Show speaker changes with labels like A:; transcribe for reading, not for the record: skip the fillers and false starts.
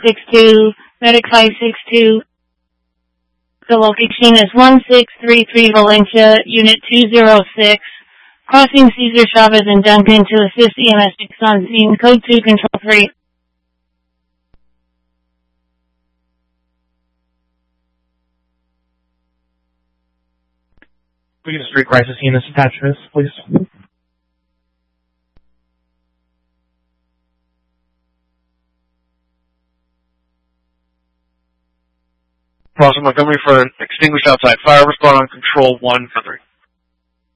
A: 562, Medic 562. The location is 1633 Valencia, Unit 206. Crossing Cesar Chavez and Duncan to assist EMS on scene. Code 2, Control 3.
B: We get a street crisis units attached to this, please.
C: Boston Montgomery for extinguished outside fire. Respond on Control 1 for 3.